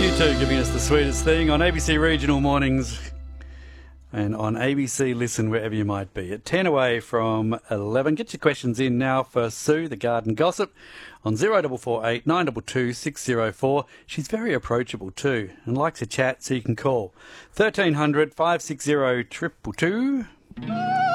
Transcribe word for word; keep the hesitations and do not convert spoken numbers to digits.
U two giving us the sweetest thing on A B C Regional Mornings and on A B C Listen wherever you might be. At ten away from eleven. Get your questions in now for Sue, the garden gossip, on zero four four eight nine two two six zero four. She's very approachable too and likes to chat, so you can call thirteen hundred five six zero two two two.